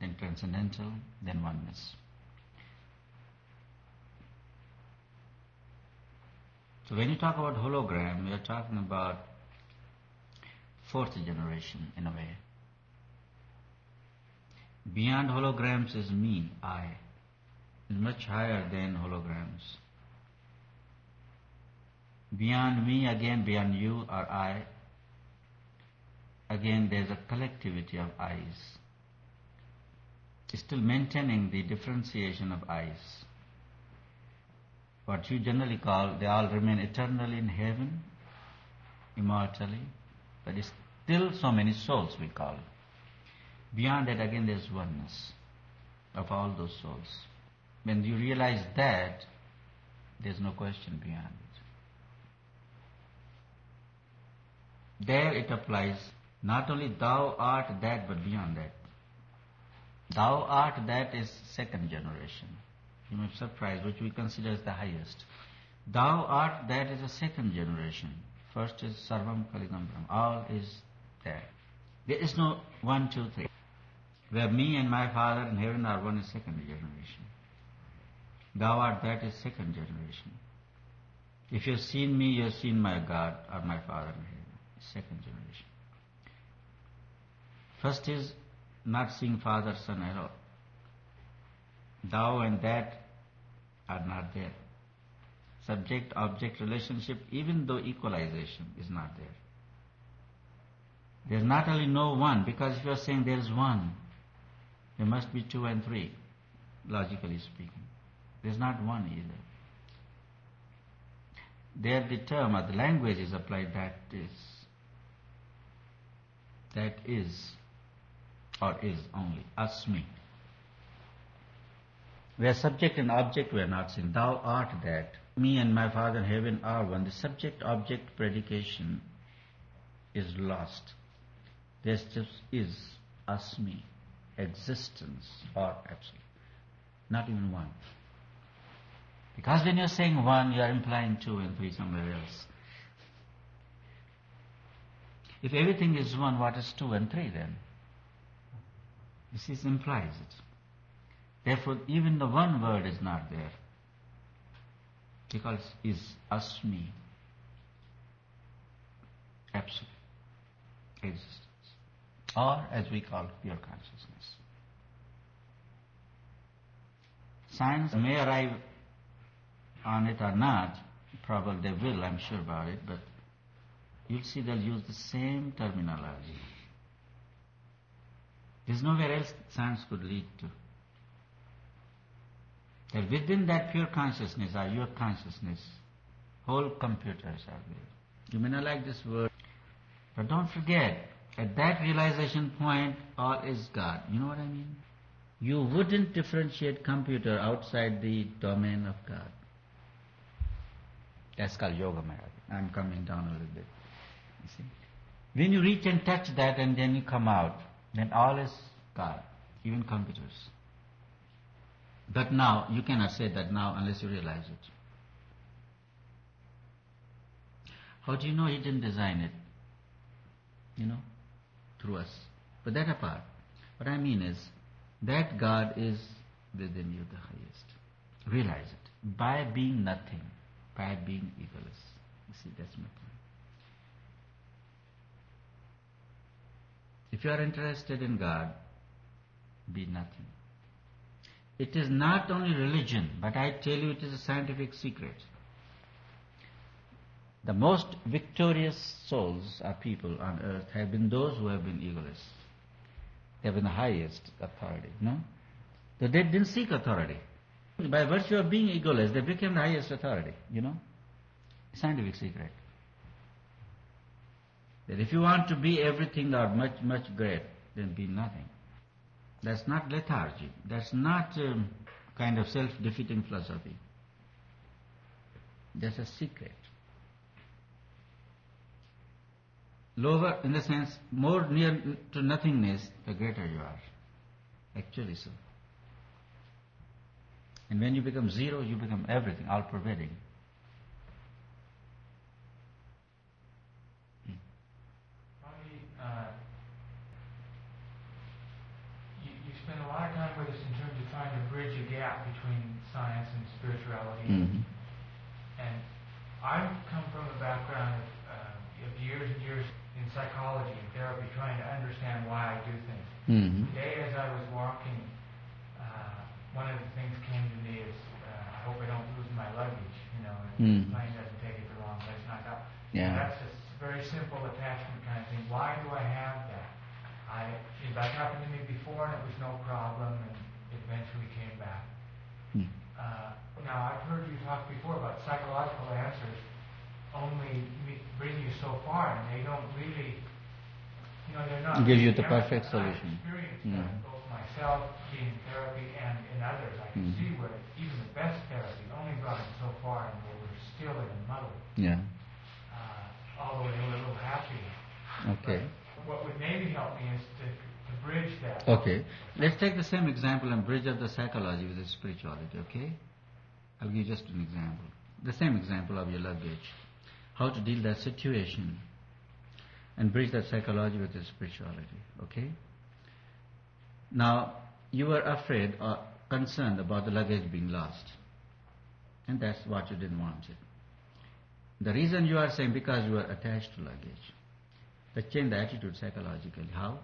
then transcendental, then oneness. So when you talk about hologram, you're talking about fourth generation in a way. Beyond holograms is me, I. Is much higher than holograms. Beyond me, again beyond you or I, again there's a collectivity of I's. Still maintaining the differentiation of I's. What you generally call, they all remain eternally in heaven, immortally, but it's still so many souls we call. Beyond that again there's oneness of all those souls. When you realize that, there's no question beyond it. There it applies not only thou art that, but beyond that. Thou art that is second generation. You may be surprised, which we consider as the highest. Thou art that is a second generation. First is Sarvam Kaligam Brahma. All is there. There is no 1, 2, 3. Where me and my Father in heaven are one is second generation. Thou art that is second generation. If you have seen me, you have seen my God or my Father in heaven. Second generation. First is not seeing Father, Son at all. Thou and that are not there. Subject-object relationship, even though equalization is not there. There is not only no one, because if you are saying there is one, there must be 2 and 3, logically speaking. There is not one either. There the term or the language is applied that is or is only, asmi. Where subject and object were not seen. Thou art that. Me and my Father in heaven are one. The subject-object predication is lost. There just is asmi, existence or absolute. Not even one. Because when you're saying one, you are implying 2 and 3 somewhere else. If everything is one, what is 2 and 3 then? This implies it. Therefore, even the one word is not there. Because it is asmi, absolute existence. Or, as we call, pure consciousness. Science may arrive on it or not, probably they will, I'm sure about it, but you'll see they'll use the same terminology. There's nowhere else science could lead to. That within that pure consciousness or your consciousness, whole computers are there. You may not like this word, but don't forget, at that realization point, all is God. You know what I mean? You wouldn't differentiate computer outside the domain of God. That's called Yoga Maya. I'm coming down a little bit. You see? When you reach and touch that and then you come out, then all is God, even computers. But now, you cannot say that now unless you realize it. How do you know He didn't design it? You know, through us. But that apart, what I mean is, that God is within you the highest. Realize it. By being nothing, by being egoless. You see, that's my point. If you are interested in God, be nothing. It is not only religion, but I tell you it is a scientific secret. The most victorious souls or people on earth have been those who have been egoless. They have been the highest authority, no? So they didn't seek authority. By virtue of being egoless, they became the highest authority, you know? Scientific secret. That if you want to be everything or much, much great, then be nothing. That's not lethargy. That's not kind of self-defeating philosophy. That's a secret. Lower, in the sense, more near to nothingness, the greater you are. Actually so. And when you become zero, you become everything, all-pervading. You spend a lot of time with us in terms of trying to bridge a gap between science and spirituality. And I've come from a background of years and years in psychology and therapy, trying to understand why I do things. Today, as I was walking, one of the things came to me is, I hope I don't lose my luggage. The plane doesn't take it to the wrong place. Not that. Yeah. That's a very simple attachment kind of thing. Why do I have that? That happened to me before, and it was no problem, and it eventually came back. Now, I've heard you talk before about psychological answers only bring you so far, and they don't really, they're not give you the perfect solution. I've experienced both myself, being in therapy, and in others. I can see where even the best therapy only brought them so far, and they were still in a muddle. Yeah. Although they were a little happy. Okay. But what would maybe help me is to bridge that. Okay. Let's take the same example and bridge up the psychology with the spirituality, okay? I'll give you just an example. The same example of your luggage. How to deal that situation and bridge that psychology with the spirituality, okay? Now, you were afraid or concerned about the luggage being lost. And that's what you didn't want it. The reason you are saying because you are attached to luggage. Let's change the attitude psychologically. How?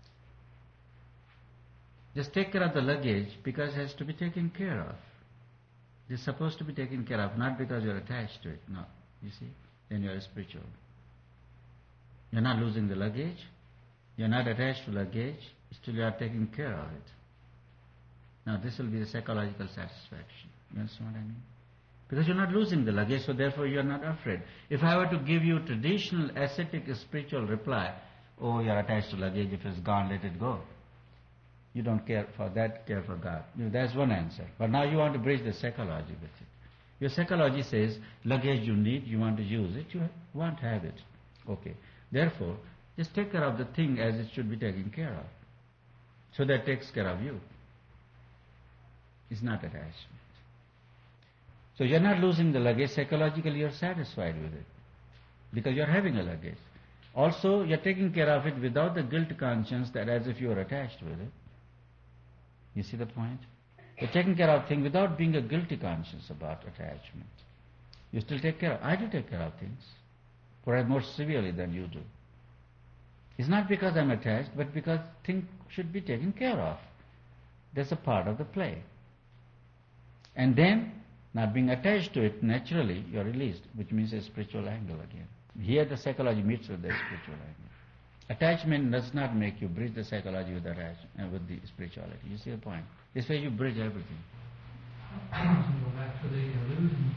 Just take care of the luggage because it has to be taken care of. It's supposed to be taken care of, not because you're attached to it. No, you see? Then you're spiritual. You're not losing the luggage. You're not attached to luggage. Still you are taking care of it. Now this will be the psychological satisfaction. You understand what I mean? Because you're not losing the luggage, so therefore you're not afraid. If I were to give you traditional ascetic spiritual reply, oh, you're attached to luggage, if it's gone, let it go. You don't care for that, care for God. That's one answer. But now you want to bridge the psychology with it. Your psychology says, luggage you need, you want to use it, you won't have it. Okay. Therefore, just take care of the thing as it should be taken care of. So that takes care of you. It's not attachment. So you're not losing the luggage, psychologically you're satisfied with it. Because you're having a luggage. Also, you're taking care of it without the guilt conscience that as if you are attached with it. You see the point? You're taking care of things without being a guilty conscience about attachment. You still take care of. I do take care of things. Perhaps more severely than you do. It's not because I'm attached, but because things should be taken care of. That's a part of the play. And then, not being attached to it, naturally, you're released, which means a spiritual angle again. Here the psychology meets with the spiritual angle. Attachment does not make you bridge the psychology with the spirituality. You see the point? This way you bridge everything. I want to go back to the illusion.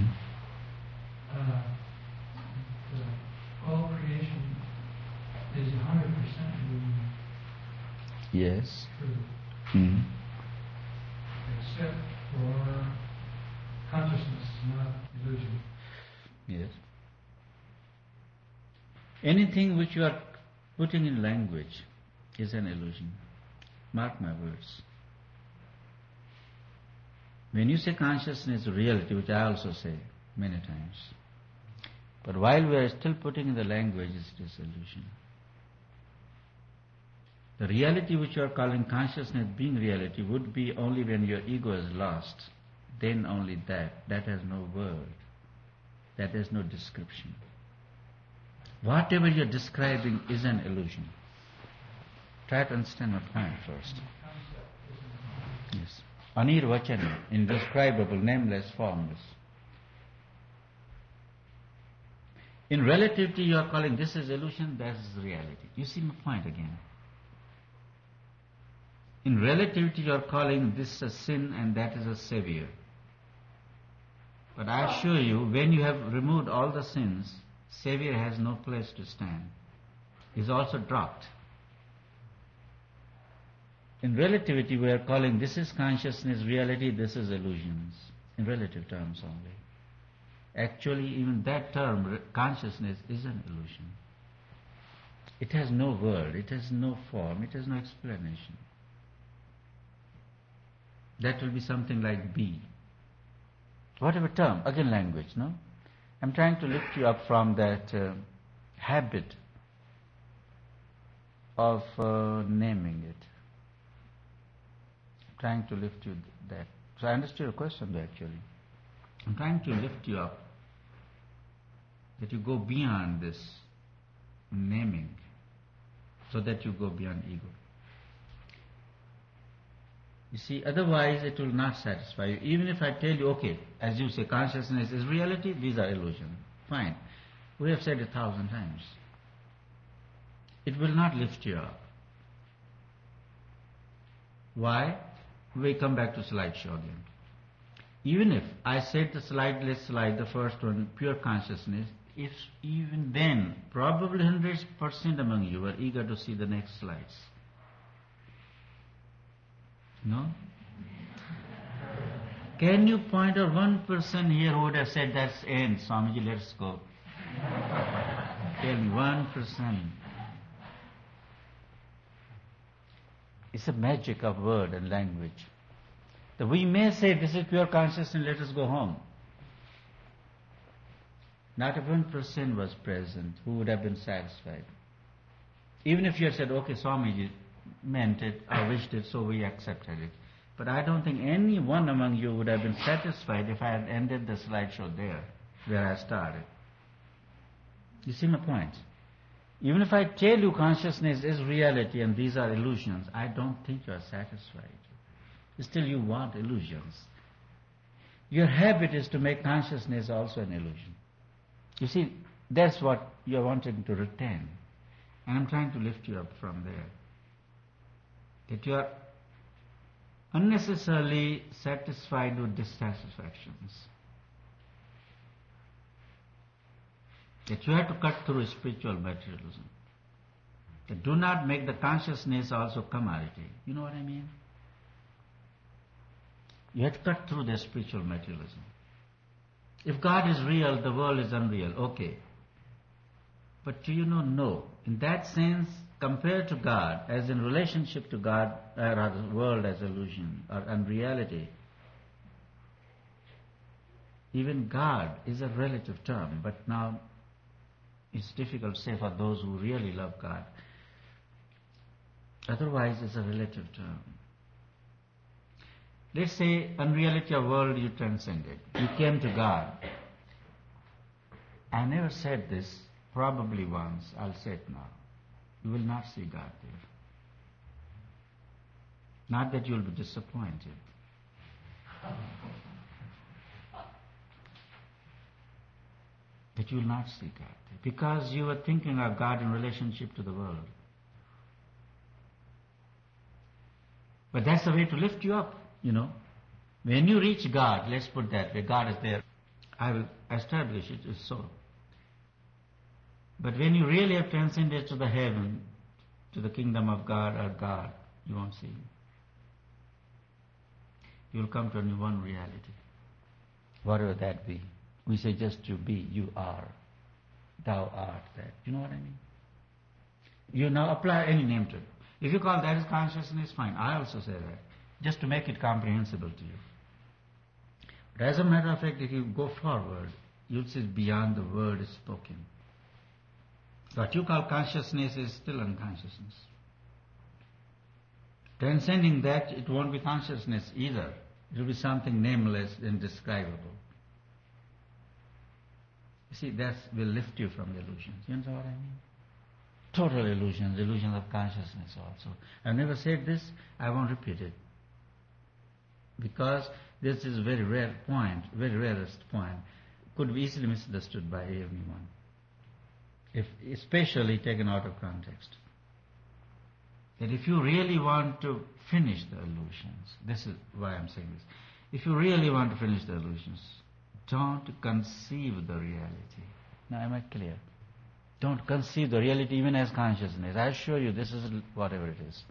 All creation is 100% illusion. Yes. True. Except for consciousness, not illusion. Yes. Anything which you are putting in language is an illusion. Mark my words. When you say consciousness is reality, which I also say many times, but while we are still putting in the language, it is illusion. The reality which you are calling consciousness being reality would be only when your ego is lost. Then only that. That has no word. That has no description. Whatever you're describing is an illusion. Try to understand my point first. Yes. Anirvachana, indescribable, nameless, formless. In relativity you are calling this is illusion, that is reality. You see my point again. In relativity you are calling this a sin and that is a savior. But I assure you, when you have removed all the sins, Savior has no place to stand. He is also dropped. In relativity, we are calling this is consciousness, reality, this is illusions. In relative terms only. Actually, even that term, consciousness, is an illusion. It has no word, it has no form, it has no explanation. That will be something like be. Whatever term, again language, no? I'm trying to lift you up from that habit of naming it. trying to lift you that. So I understood your question actually. I'm trying to lift you up, that you go beyond this naming, so that you go beyond ego. You see, otherwise it will not satisfy you. Even if I tell you, okay, as you say, consciousness is reality, these are illusions. Fine. We have said 1,000 times. It will not lift you up. Why? We come back to slideshow again. Even if I said the slide, let's slide, the first one, pure consciousness, if even then, probably 100% among you are eager to see the next slides. No? Can you point out one person here who would have said, that's end, Swamiji, let's go? Tell me, 1%. It's a magic of word and language. That we may say, this is pure consciousness, let us go home. Not a 1% was present who would have been satisfied. Even if you had said, okay, Swamiji meant it or wished it, so we accepted it. But I don't think any one among you would have been satisfied if I had ended the slideshow there, where I started. You see my point? Even if I tell you consciousness is reality and these are illusions, I don't think you are satisfied. Still you want illusions. Your habit is to make consciousness also an illusion. You see, that's what you are wanting to retain. And I'm trying to lift you up from there. That you are unnecessarily satisfied with dissatisfactions. That you have to cut through spiritual materialism. That do not make the consciousness also commodity. You know what I mean? You have to cut through the spiritual materialism. If God is real, the world is unreal. Okay. But do you know? No. In that sense, compared to God, as in relationship to God, or the world as illusion or unreality, even God is a relative term, but now it's difficult to say for those who really love God. Otherwise, it's a relative term. Let's say unreality of world you transcended. You came to God. I never said this, probably once, I'll say it now. You will not see God there. Not that you'll be disappointed. But you will not see God there. Because you were thinking of God in relationship to the world. But that's the way to lift you up, you know. When you reach God, let's put that way, God is there. I will establish it is so. But when you really have transcended to the heaven, to the kingdom of God or God, you won't see Him. You will come to only one reality. Whatever that be. We say just to be, you are. Thou art that. You know what I mean? You now apply any name to it. If you call that as consciousness, fine. I also say that. Just to make it comprehensible to you. But as a matter of fact, if you go forward, you'll see beyond the word is spoken. What you call consciousness is still unconsciousness. Transcending that, it won't be consciousness either. It will be something nameless, indescribable. You see, that will lift you from the illusions. You understand what I mean? Total illusions, illusions of consciousness also. I've never said this, I won't repeat it. Because this is a very rare point, very rarest point, could be easily misunderstood by everyone, if especially taken out of context. That if you really want to finish the illusions, this is why I'm saying this, if you really want to finish the illusions, don't conceive the reality. Now am I clear? Don't conceive the reality even as consciousness. I assure you this is whatever it is.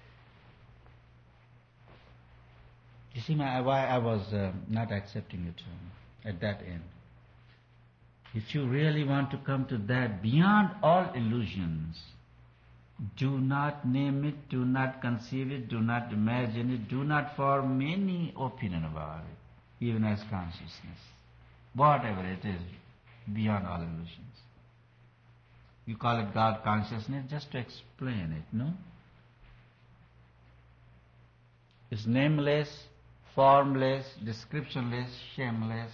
You see why I was not accepting it at that end. If you really want to come to that beyond all illusions, do not name it, do not conceive it, do not imagine it, do not form any opinion about it, even as consciousness. Whatever it is, beyond all illusions. You call it God consciousness just to explain it, no? It's nameless, formless, descriptionless, shameless,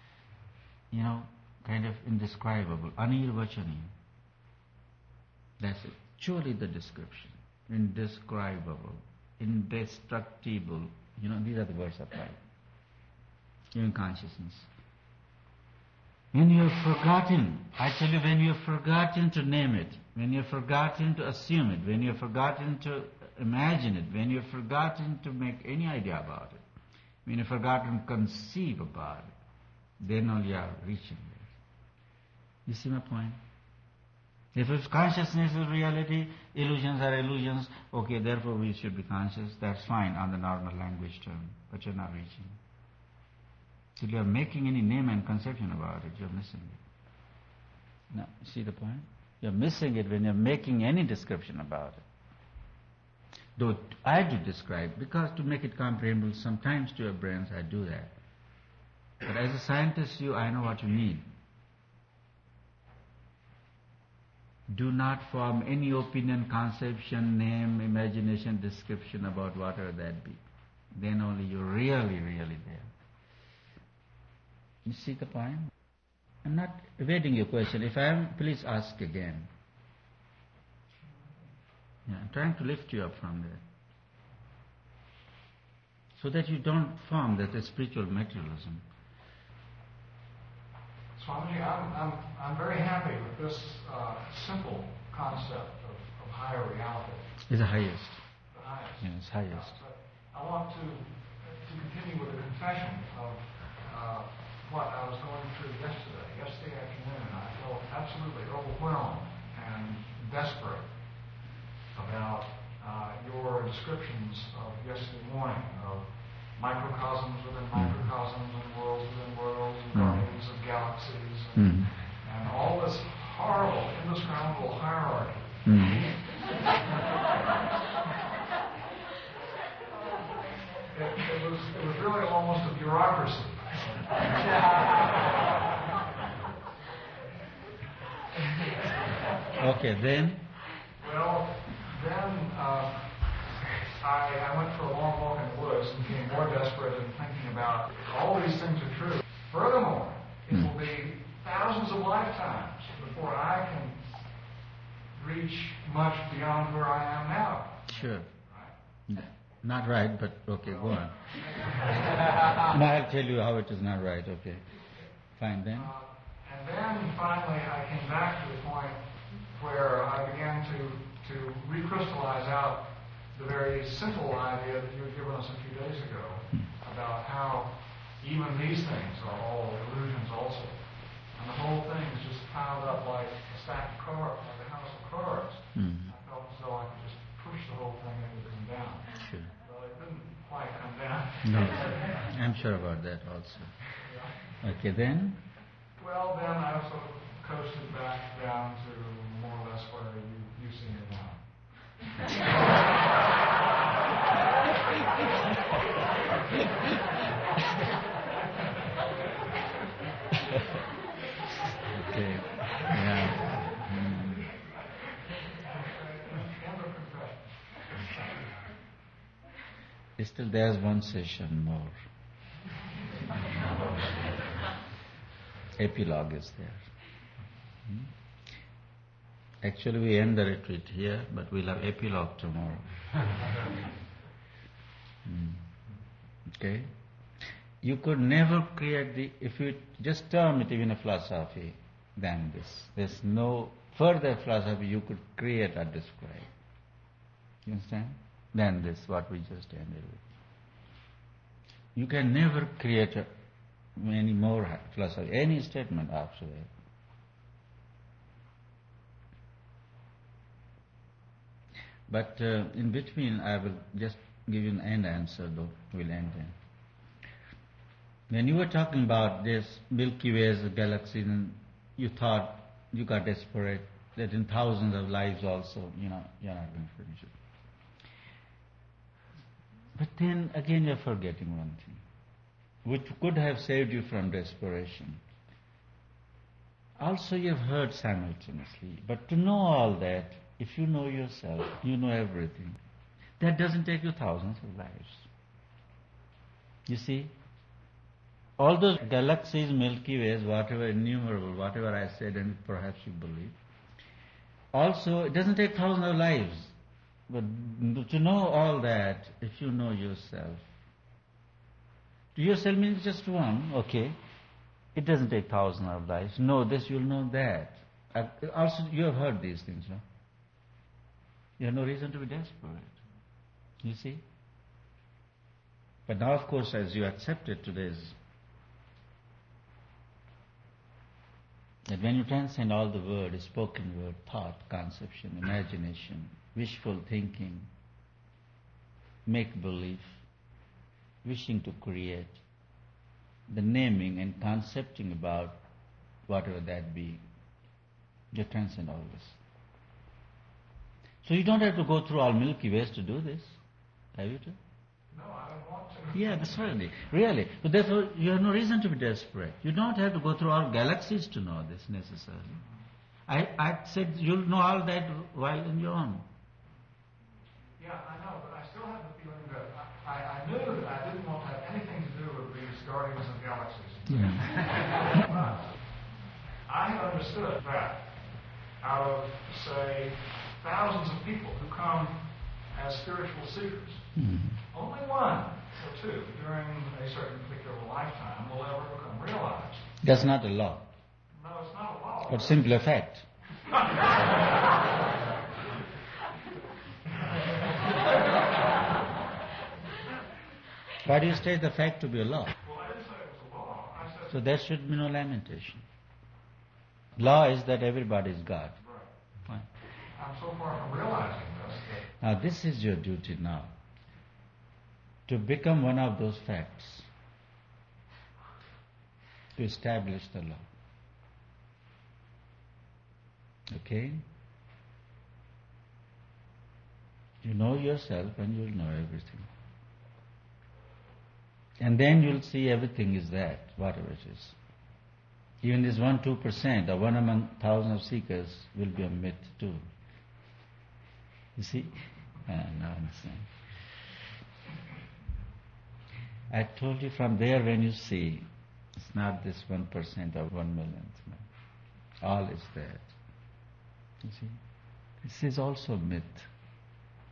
kind of indescribable, anirvachani. That's it. Surely the description. Indescribable, indestructible. These are the words applied. In consciousness. When you have forgotten, I tell you, when you have forgotten to name it, when you have forgotten to assume it, when you have forgotten to imagine it, when you have forgotten to make any idea about it, when you have forgotten to conceive about it, then only you are reaching there. You see my point? If consciousness is reality, illusions are illusions, okay, therefore we should be conscious, that's fine on the normal language term, but you're not reaching. Till you are making any name and conception about it, you're missing it. Now, see the point? You're missing it when you're making any description about it. Though I do describe, because to make it comprehensible, sometimes to your brains I do that. But as a scientist, I know what you need. Do not form any opinion, conception, name, imagination, description about whatever that be. Then only you're really, really there. You see the point? I'm not evading your question. If I am, please ask again. Yeah, I'm trying to lift you up from there. So that you don't form that spiritual materialism. Swamiji, I'm very happy with this simple concept of higher reality. It's the highest. The highest. Yes, it's highest. But I want to continue with a confession of what I was going through yesterday. Yesterday afternoon, I felt absolutely overwhelmed and desperate about your descriptions of yesterday morning of microcosms within microcosms and worlds within worlds and guardians of galaxies and all this horrible, indescribable hierarchy. It was really almost a bureaucracy. Okay, then? Well, then I went for a long walk in the woods and became more desperate and thinking about all these things are true. Furthermore, it will be thousands of lifetimes before I can reach much beyond where I am now. Sure. Right? Not right, but okay, go on. And I'll tell you how it is not right, okay. Fine, then? And then finally I came back to the point where I began to recrystallize out the very simple idea that you had given us a few days ago about how even these things are all illusions also. And the whole thing is just piled up like a stack of cards, like a house of cards. I felt as though I could just push the whole thing and it would come down. Sure. Well, it didn't quite come down. No, I'm sure about that also. Yeah. Okay, then? Well, then I sort of coasted back down to more or less where you see me now. Okay. Yeah. Still there's one session more. Epilogue is there. Actually we end the retreat here, but we'll have epilogue tomorrow. Okay? You could never create if you just term it even a philosophy than this. There's no further philosophy you could create or describe. You understand? Than this, what we just ended with. You can never create any more philosophy, any statement after that. But in between, I will just give you an end answer, though. We'll end there. When you were talking about this Milky Ways, galaxies, and you thought, you got desperate, that in thousands of lives also, you're not going to finish it. But then again you're forgetting one thing, which could have saved you from desperation. Also you've heard simultaneously, but to know all that, if you know yourself, you know everything, that doesn't take you thousands of lives. You see? All those galaxies, Milky Ways, whatever, innumerable, whatever I said, and perhaps you believe. Also, it doesn't take thousands of lives. But to know all that, if you know yourself, to yourself means just one, okay. It doesn't take thousands of lives. Know this, you'll know that. Also, you have heard these things, no? You have no reason to be desperate. You see? But now, of course, as you accepted today's, that when you transcend all the word, spoken word, thought, conception, imagination, wishful thinking, make-believe, wishing to create, the naming and concepting about whatever that be, you transcend all this. So you don't have to go through all Milky Ways to do this, have you to? No, I don't want to. Yeah, that's right. Really. So therefore, you have no reason to be desperate. You don't have to go through all galaxies to know this necessarily. I said you'll know all that while in your own. Yeah, I know, but I still have the feeling that I knew that I didn't want to have anything to do with these Guardians of Galaxies. Yeah. But I have understood that out of, say, thousands of people who come as spiritual seekers, only one or two during a certain particular lifetime will ever become realized. That's not a law. No, it's not a law. But simple a fact. Why do you state the fact to be a law? Well, I didn't say it was a law. I said... So there should be no lamentation. Law is that everybody is God. Right. Fine. I'm so far from realizing this that... Now this is your duty now. To become one of those facts. To establish the law. Okay? You know yourself and you'll know everything. And then you'll see everything is that, whatever it is. Even this 1-2% or one among thousands of seekers will be a myth too. You see? Now I understand. I told you from there when you see, it's not this 1% or 1 millionth. All is that. You see? This is also myth.